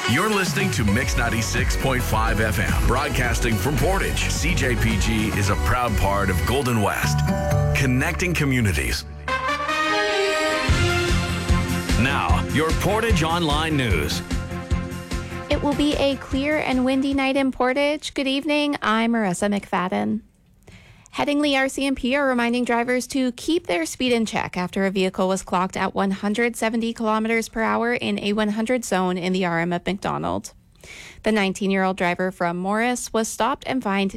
You're listening to Mix 96.5 FM, broadcasting from Portage. CJPG is a proud part of Golden West, connecting communities. Now, your Portage Online News. It will be a clear and windy night in Portage. Good evening, I'm Marissa McFadden. Headingley RCMP are reminding drivers to keep their speed in check after a vehicle was clocked at 170 kilometers per hour in a 100 zone in the RM of McDonald. The 19-year-old driver from Morris was stopped and fined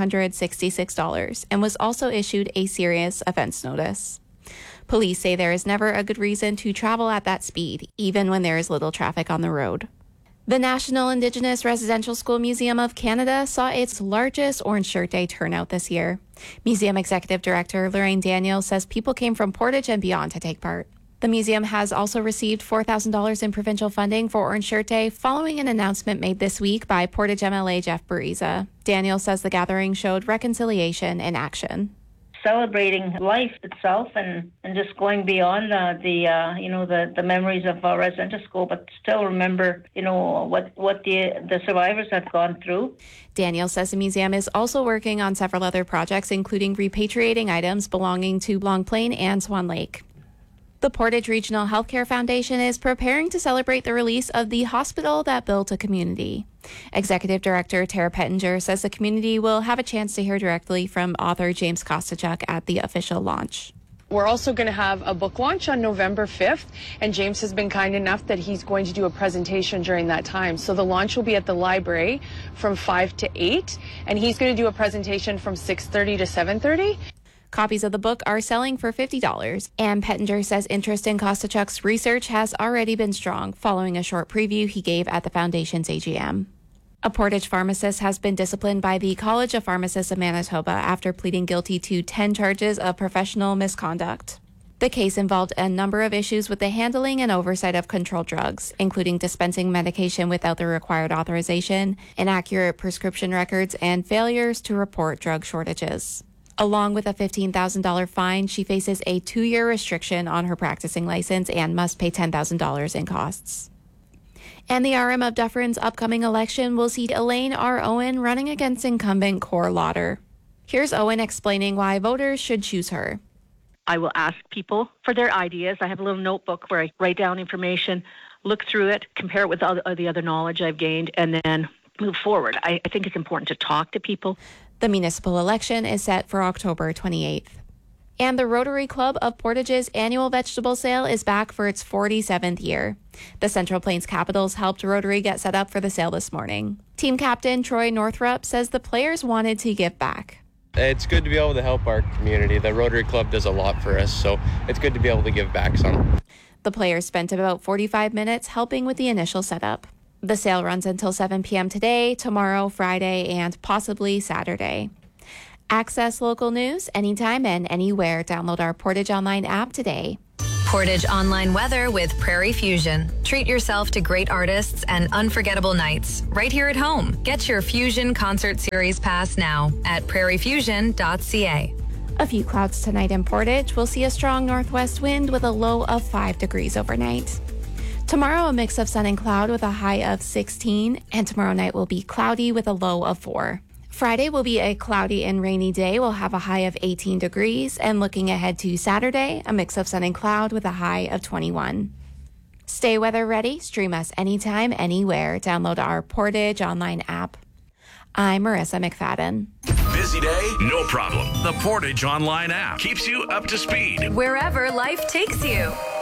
$966 and was also issued a serious offense notice. Police say there is never a good reason to travel at that speed, even when there is little traffic on the road. The National Indigenous Residential School Museum of Canada saw its largest Orange Shirt Day turnout this year. Museum Executive Director Lorraine Daniel says people came from Portage and beyond to take part. The museum has also received $4,000 in provincial funding for Orange Shirt Day following an announcement made this week by Portage MLA Jeff Bariza. Daniel says the gathering showed reconciliation in action. Celebrating life itself and just going beyond the memories of residential school, but still remember what the survivors have gone through. Daniel says the museum is also working on several other projects, including repatriating items belonging to Long Plain and Swan Lake. The Portage Regional Healthcare Foundation is preparing to celebrate the release of The Hospital That Built a Community. Executive Director Tara Pettinger says the community will have a chance to hear directly from author James Kostachuk at the official launch. We're also going to have a book launch on November 5th, and James has been kind enough that he's going to do a presentation during that time. So the launch will be at the library from 5 to 8, and he's going to do a presentation from 6:30 to 7:30. Copies of the book are selling for $50, and Pettinger says interest in Kostachuk's research has already been strong following a short preview he gave at the Foundation's AGM. A Portage pharmacist has been disciplined by the College of Pharmacists of Manitoba after pleading guilty to 10 charges of professional misconduct. The case involved a number of issues with the handling and oversight of controlled drugs, including dispensing medication without the required authorization, inaccurate prescription records, and failures to report drug shortages. Along with a $15,000 fine, she faces a 2-year restriction on her practicing license and must pay $10,000 in costs. And the RM of Dufferin's upcoming election will see Elaine R. Owen running against incumbent Cor Lauder. Here's Owen explaining why voters should choose her. I will ask people for their ideas. I have a little notebook where I write down information, look through it, compare it with all the other knowledge I've gained, and then move forward. I think it's important to talk to people. The municipal election is set for October 28th. And the Rotary Club of Portage's annual vegetable sale is back for its 47th year. The Central Plains Capitals helped Rotary get set up for the sale this morning. Team captain Troy Northrup says the players wanted to give back. It's good to be able to help our community. The Rotary Club does a lot for us, so it's good to be able to give back some. The players spent about 45 minutes helping with the initial setup. The sale runs until 7 p.m. today, tomorrow, Friday, and possibly Saturday. Access local news anytime and anywhere. Download our Portage Online app today. Portage Online weather with Prairie Fusion. Treat yourself to great artists and unforgettable nights right here at home. Get your Fusion Concert Series pass now at prairiefusion.ca. A few clouds tonight in Portage. We'll see a strong northwest wind with a low of 5 degrees overnight. Tomorrow, a mix of sun and cloud with a high of 16, and tomorrow night will be cloudy with a low of 4. Friday will be a cloudy and rainy day. We'll have a high of 18 degrees, and looking ahead to Saturday, a mix of sun and cloud with a high of 21. Stay weather ready. Stream us anytime, anywhere. Download our Portage Online app. I'm Marissa McFadden. Busy day? No problem. The Portage Online app keeps you up to speed Wherever life takes you.